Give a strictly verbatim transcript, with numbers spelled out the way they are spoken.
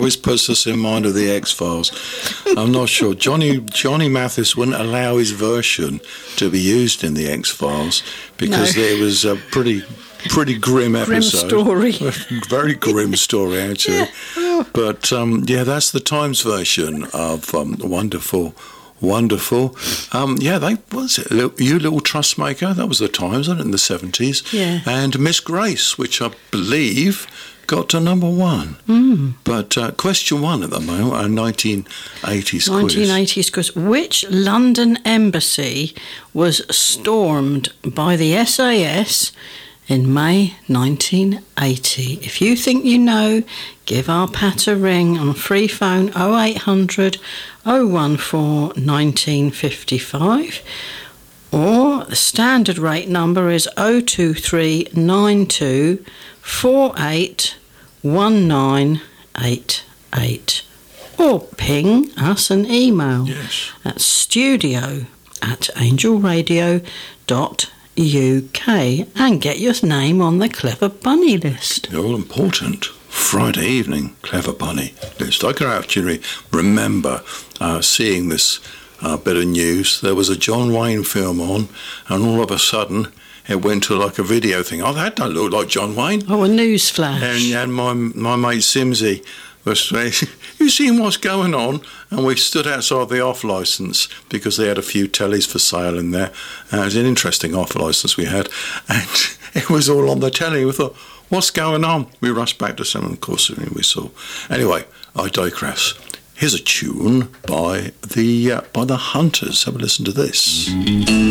always puts us in mind of the X-Files. I'm not sure. Johnny Johnny Mathis wouldn't allow his version to be used in the X-Files because No. it was a pretty pretty grim episode. Grim story. Very grim story, actually. Yeah. Oh. But, um, yeah, that's the Times version of um, Wonderful, Wonderful. Um, yeah, they was it Little- You Little Trustmaker. That was the Times, wasn't it, in the seventies. Yeah. And Miss Grace, which I believe got to number one. Mm. But uh, question one at the moment, a nineteen eighties quiz. nineteen eighties quiz. Which London embassy was stormed by the S A S in May nineteen eighty? If you think you know, give our Pat a ring on free phone oh eight hundred, oh one four, nineteen fifty-five, or the standard rate number is oh two three nine two four eight one nine eight eight, or ping us an email Yes. at studio at angelradio dot U K and get your name on the Clever Bunny list. The all important Friday evening Clever Bunny list. I can actually remember uh, seeing this uh, bit of news. There was a John Wayne film on, and all of a sudden it went to like a video thing. Oh, that don't look like John Wayne. Oh, a news flash. And, and my my mate Simsy was saying, you seen what's going on? And we stood outside the off licence because they had a few tellies for sale in there. And it was an interesting off licence we had. And it was all on the telly. We thought, what's going on? We rushed back to some, of course, we saw. Anyway, I digress. Here's a tune by the uh, by the Hunters. Have a listen to this.